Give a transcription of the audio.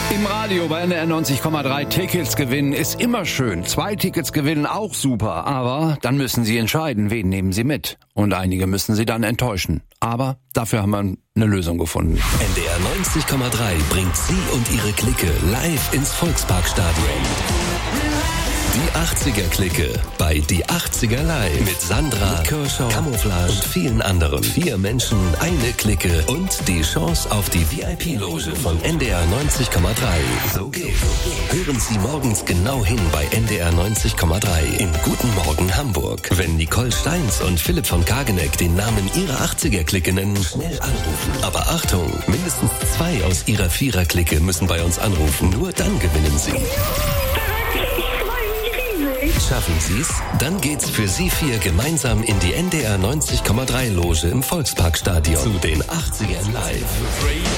Im Radio bei NDR 90,3 Tickets gewinnen ist immer schön. 2 Tickets gewinnen auch super. Aber dann müssen Sie entscheiden, wen nehmen Sie mit. Und einige müssen Sie dann enttäuschen. Aber dafür haben wir eine Lösung gefunden. NDR 90,3 bringt Sie und Ihre Clique live ins Volksparkstadion. Die 80er-Clique bei Die 80er Live mit Sandra, Kershaw, Camouflage und vielen anderen. 4 Menschen, eine Clique und die Chance auf die VIP-Loge von NDR 90,3. So geht's. Hören Sie morgens genau hin bei NDR 90,3 in Guten Morgen Hamburg. Wenn Nicole Steins und Philipp von Kageneck den Namen ihrer 80er-Clique nennen, schnell anrufen. Aber Achtung, mindestens 2 aus ihrer 4er-Clique müssen bei uns anrufen. Nur dann gewinnen Sie. Schaffen Sie's? Dann geht's für Sie 4 gemeinsam in die NDR 90,3 Loge im Volksparkstadion zu den 80ern Live.